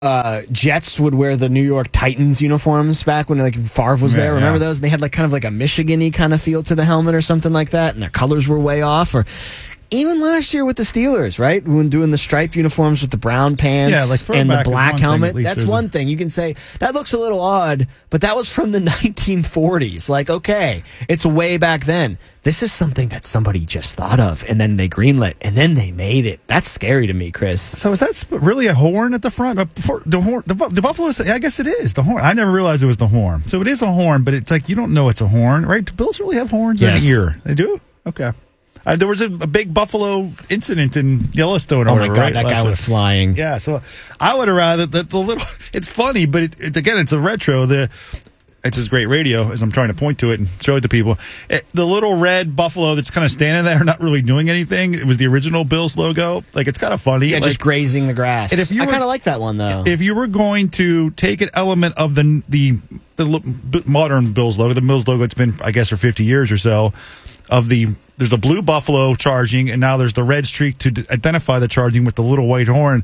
Jets would wear the New York Titans uniforms back when like Favre was there. Remember those? And they had like kind of like a Michigan-y kind of feel to the helmet or something like that, and their colors were way off. Or even last year with the Steelers, right? When doing the striped uniforms with the brown pants and the black helmet. That's one thing. You can say, that looks a little odd, but that was from the 1940s. Like, okay, it's way back then. This is something that somebody just thought of, and then they greenlit, and then they made it. That's scary to me, Chris. So is that really a horn at the front? The Buffalo, I guess it is, the horn. I never realized it was the horn. So it is a horn, but it's like you don't know it's a horn, right? Do Bills really have horns? Yes. Ear. They do? Okay. There was a big buffalo incident in Yellowstone. Oh my God, right? That guy went flying. Yeah, so I would have rather the little. It's funny, but it's a retro. It's just great radio as I'm trying to point to it and show it to people. The little red buffalo that's kind of standing there, not really doing anything. It was the original Bills logo. Like, it's kind of funny. Yeah, like, just grazing the grass. I kind of like that one though. If you were going to take an element of the modern Bills logo, the Bills logo, it's been, I guess, for 50 years or so. There's a blue buffalo charging, and now there's the red streak to identify the charging with the little white horn.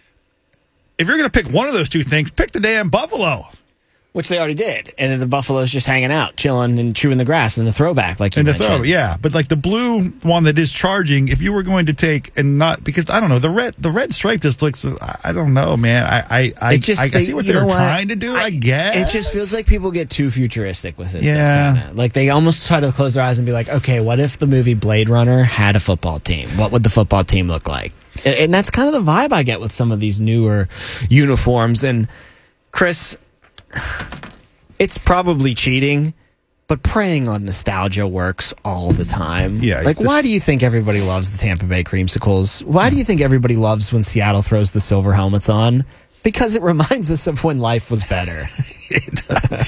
If you're going to pick one of those two things, pick the damn buffalo. Which they already did. And then the buffalo's just hanging out, chilling and chewing the grass in the throwback, like you mentioned. Yeah. But like the blue one that is charging, if you were going to take and not, because I don't know, the red stripe just looks, I don't know, man. I see what they're trying to do, I guess. It just feels like people get too futuristic with this stuff. Kinda. Like they almost try to close their eyes and be like, okay, what if the movie Blade Runner had a football team? What would the football team look like? And that's kind of the vibe I get with some of these newer uniforms. And Chris, it's probably cheating, but preying on nostalgia works all the time. Yeah. Like, why do you think everybody loves the Tampa Bay Creamsicles? Why do you think everybody loves when Seattle throws the silver helmets on? Because it reminds us of when life was better. It does,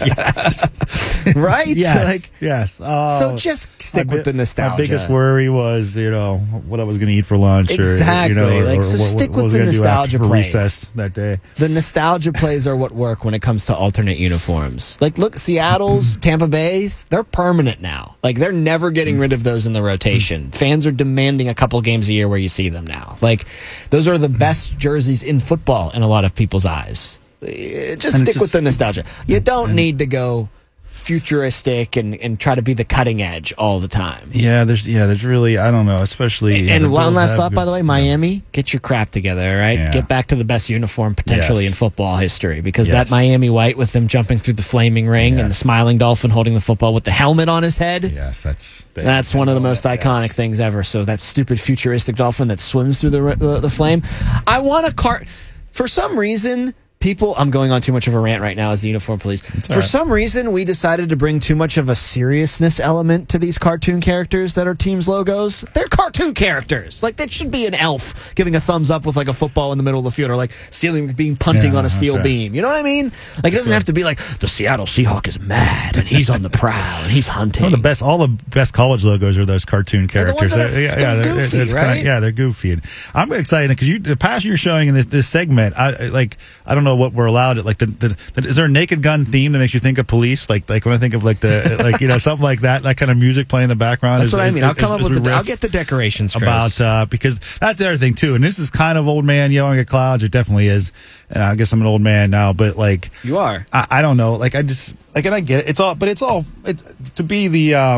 yes. Right? Yes. So just stick with the nostalgia. My biggest worry was, what I was going to eat for lunch. Exactly. Or stick with the nostalgia plays. Recess that day. The nostalgia plays are what work when it comes to alternate uniforms. Like, look, Seattle's, Tampa Bay's, they're permanent now. Like, they're never getting rid of those in the rotation. Fans are demanding a couple games a year where you see them now. Like, those are the best jerseys in football in a lot of people's eyes. Just stick with the nostalgia. You don't need to go futuristic and try to be the cutting edge all the time. Yeah, there's really, I don't know, especially. And one last thought, by the way, Miami, get your crap together, all right? Yeah. Get back to the best uniform potentially in football history, because that Miami white with them jumping through the flaming ring and the smiling dolphin holding the football with the helmet on his head. Yes, that's one of the most iconic things ever. So that stupid futuristic dolphin that swims through the flame. I want a cart. For some reason, I'm going on too much of a rant right now as the uniform police. For some reason, we decided to bring too much of a seriousness element to these cartoon characters that are teams' logos. They're cartoon characters. Like, that should be an elf giving a thumbs up with like a football in the middle of the field, or like punting on a steel beam. You know what I mean? Like, it doesn't have to be like the Seattle Seahawk is mad and he's on the prowl and he's hunting. All the best college logos are those cartoon characters. They're goofy, right? They're goofy. I'm excited because the passion you're showing in this segment, I don't know what we're allowed. Like, is there a Naked Gun theme that makes you think of police? Like when I think of something like that kind of music playing in the background. That's what I mean. I'll come up with I'll get the decorations, Chris. About because that's the other thing too. And this is kind of old man yelling at clouds. It definitely is. And I guess I'm an old man now, but like you are. I don't know. Like, I just and I get it. It's all to be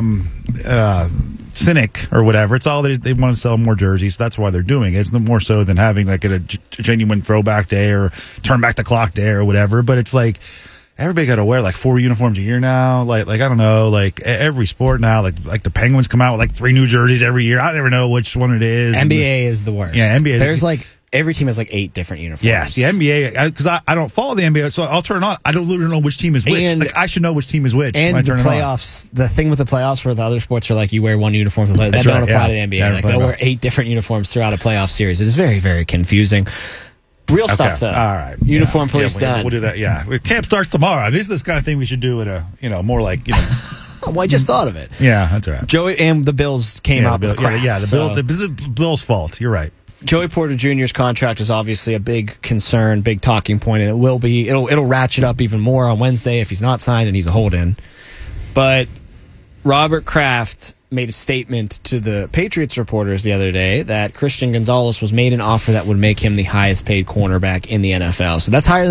the cynic or whatever. It's all they want to sell more jerseys. So that's why they're doing it. It's no more so than having like a genuine throwback day or turn back the clock day or whatever. But it's like everybody got to wear like 4 uniforms a year now. Like I don't know. Like every sport now. Like the Penguins come out with like 3 new jerseys every year. I never know which one it is. NBA is the worst. Yeah, NBA. There's like. Every team has like 8 different uniforms. Yes, the NBA, because I don't follow the NBA, so I'll turn it on. I don't literally know which team is which. Like, I should know which team is which. And when I turn the playoffs, the thing with the playoffs where the other sports are like you wear one uniform to play. That don't apply to the NBA. Like they'll wear 8 different uniforms throughout a playoff series. It's very, very confusing. Real stuff, though. All right. Uniform police done. We'll do that, yeah. Camp starts tomorrow. This is this kind of thing we should do at more like, Well, I just thought of it. Yeah, that's all right. Joey and the Bills came out with crap. The Bills' fault. You're right. Joey Porter Jr.'s contract is obviously a big concern, big talking point, and it will be. It'll ratchet up even more on Wednesday if he's not signed and he's a hold-in. But Robert Kraft made a statement to the Patriots reporters the other day that Christian Gonzalez was made an offer that would make him the highest paid cornerback in the NFL. So that's higher than